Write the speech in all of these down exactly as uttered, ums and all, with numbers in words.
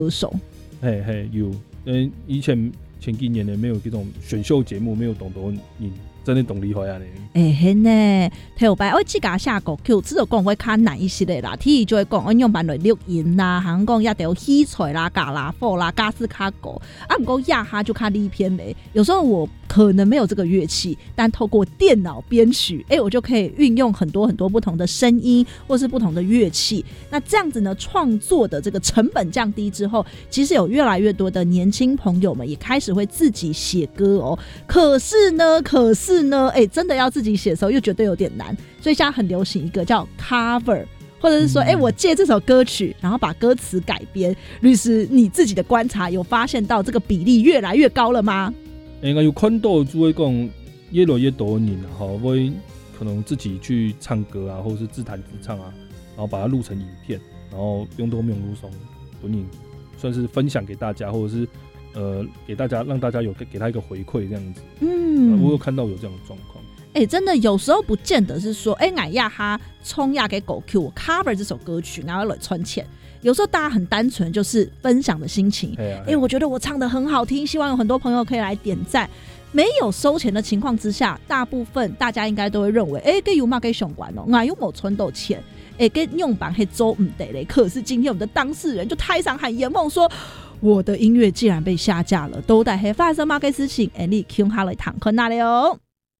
歌手。 嘿嘿有，嗯，以前前几年呢没有这种选秀节目，没有懂得你真的懂厉害啊呢。 哎嘿呢，头摆我只甲下歌曲，只就讲会较难一些的啦。譬如就会讲，我用版来录音啦，好像讲要得有器材啦、嘎拉佛啦、嘎斯卡狗啊，不过亚哈就看第一篇没。有时候我可能没有这个乐器，但透过电脑编曲，哎、欸，我就可以运用很多很多不同的声音，或是不同的乐器。那这样子呢，创作的这个成本降低之后，其实有越来越多的年轻朋友们也开始会自己写歌哦。可是呢，可是呢，哎、欸，真的要自己写的时候，又觉得有点难。所以现在很流行一个叫 cover。或者是说，哎、欸，我借这首歌曲，然后把歌词改编。律师，你自己的观察有发现到这个比例越来越高了吗？ 应该有看到，就会讲越来越多人啊，哈，会可能自己去唱歌啊，或者是自弹自唱啊，然后把它录成影片，然后用多用录松本影，算是分享给大家，或者是呃给大家让大家有给他一个回馈这样子。嗯，我有看到有这样的状况。 哎、欸，真的有时候不见得是说，哎、欸，俺亚哈冲亚给狗 Q 我 cover 这首歌曲，然后来存钱。有时候大家很单纯，就是分享的心情。哎、啊欸，我觉得我唱得很好听，希望有很多朋友可以来点赞。没有收钱的情况之下，大部分大家应该都会认为，哎、欸，给有嘛给熊管哦，俺又没存到钱，哎、欸，给用版黑周唔得嘞。可是今天我们的当事人就台上喊圆梦说，我的音乐竟然被下架了，都在黑发生嘛给事情，哎、欸，你听哈来躺困那里哦。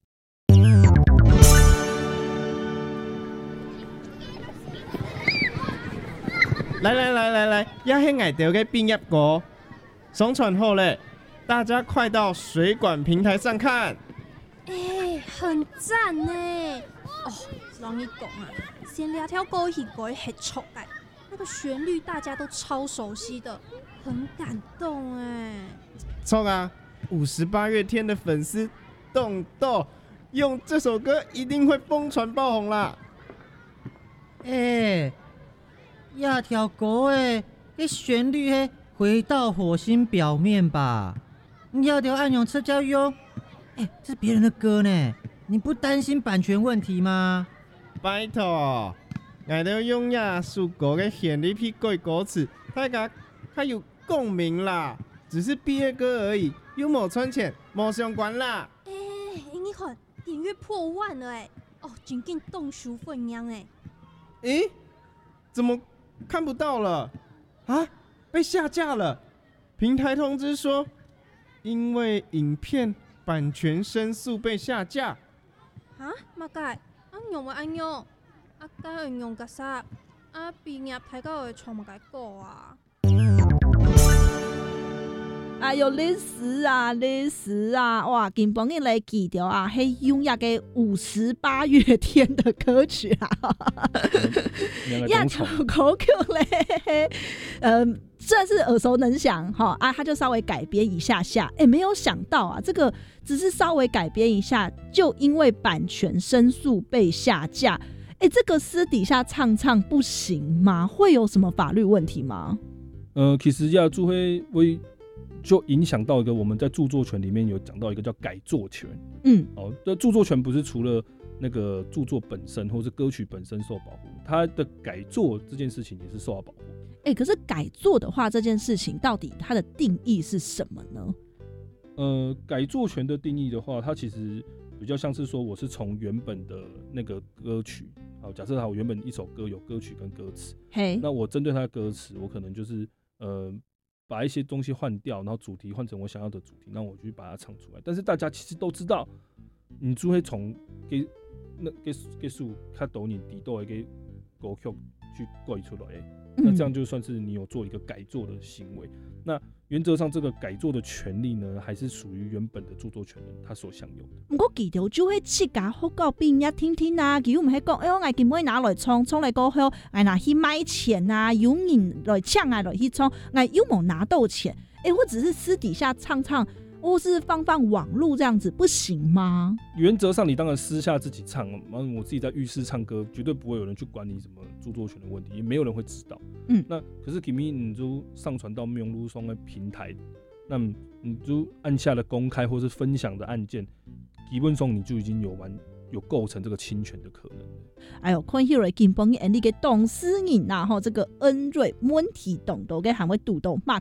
来来来来来，也迄爱到嘅毕业歌上传后嘞，大家快到水管平台上看。 哎、欸，很赞呢！哦，让你讲啊，先两条歌曲改很臭哎，那个旋律大家都超熟悉的，很感动哎。 臭啊！五十八月天的粉丝动动用这首歌一定会疯传爆红啦！ 哎、欸。亚条歌诶，那旋律嘿，回到火星表面吧。你要条暗涌车交用，哎、欸，这是别人的歌呢，你不担心版权问题吗？ 拜托，我都用亚述歌的旋律去改歌词，大家还有共鸣啦。只是毕业歌而已，又没赚钱，没相关啦。 哎、欸，你看点阅破万了哎，哦，真紧动手分样哎。 哎、欸，怎么？看不到了啊！被下架了。平台通知说，因为影片版权申诉被下架。 啊？乜解？啊用咪安用？啊解用个啥？啊毕业睇到会创乜解歌啊？ 哎呦，历史啊，历史啊！哇，今晡日来记到啊，迄用亚个五十八月天的歌曲啊，亚唱歌曲嘞，嗯，算是耳熟能详哈啊，他就稍微改编一下下，哎、欸，没有想到啊，这个只是稍微改编一下，就因为版权申诉被下架，哎、欸，这个私底下唱唱不行吗？会有什么法律问题吗？ 呃，其实亚就会为。就影响到一个我们在著作权里面有讲到一个叫改作权，嗯，哦，这著作权不是除了那个著作本身或是歌曲本身受保护，它的改作这件事情也是受到保护。 哎、欸，可是改作的话，这件事情到底它的定义是什么呢？ 呃，改作权的定义的话，它其实比较像是说，我是从原本的那个歌曲，好，假设它我原本一首歌有歌曲跟歌词，嘿，那我针对它的歌词，我可能就是呃。把一些东西换掉，然后主题换成我想要的主题，让我去把它唱出来。但是大家其实都知道，你就会从给那给给数看抖你底豆给歌曲去改出来，嗯、那这样就算是你有做一个改作的行为。那原则上，这个改作的权利呢，还是属于原本的著作权人他所享有的。 不过记得就迄七家好到边一听听啊，佢唔係講，哎，我愛今尾拿來創，創嚟過後，愛拿去買錢啊，有人來搶啊來去創，愛有冇拿到錢？哎，我只是私底下唱唱，或是放放網路這樣子，不行嗎？ 原則上，你當然私下自己唱，我自己在浴室唱歌，絕對不會有人去管你什麼著作權的問題，也沒有人會知道。嗯，那可是 Kimi 你就上傳到用路松的平台，那你就按下了公開或是分享的按鍵，基本上你就已經有完有构成这个侵权的可能的。 哎呦，看迄个金邦演你嘅董事人呐，吼，这个恩瑞问题懂都嘅还会主动骂